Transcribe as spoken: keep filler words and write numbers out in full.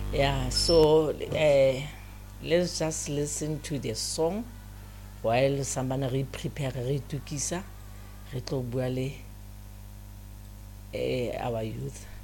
Yeah, so uh, let's just listen to the song while somebody re prepare re tukisa re tlo bua le eh, our youth.